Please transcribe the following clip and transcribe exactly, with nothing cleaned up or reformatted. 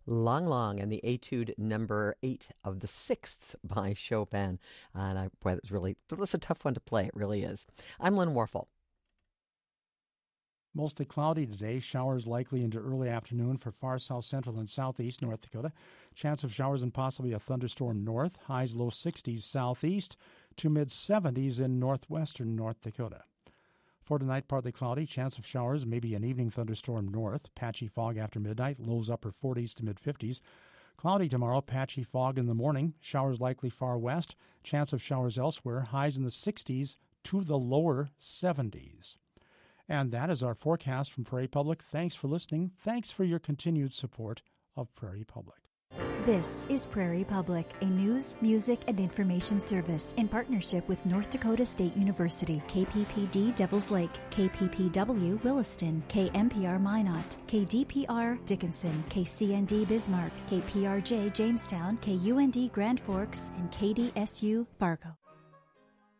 Lang Lang and the Etude number eight of the Sixths by Chopin. And I, boy, that's really, that's a tough one to play. It really is. I'm Lynn Warfel. Mostly cloudy today. Showers likely into early afternoon for far south central and southeast North Dakota. Chance of showers and possibly a thunderstorm north. Highs low sixties southeast to mid seventies in northwestern North Dakota. For tonight, partly cloudy. Chance of showers, maybe an evening thunderstorm north. Patchy fog after midnight. Lows upper forties to mid fifties. Cloudy tomorrow. Patchy fog in the morning. Showers likely far west. Chance of showers elsewhere. Highs in the sixties to the lower seventies. And that is our forecast from Prairie Public. Thanks for listening. Thanks for your continued support of Prairie Public. This is Prairie Public, a news, music, and information service in partnership with North Dakota State University, K P P D Devils Lake, K P P W Williston, K M P R Minot, K D P R Dickinson, K C N D Bismarck, K P R J Jamestown, K U N D Grand Forks, and K D S U Fargo.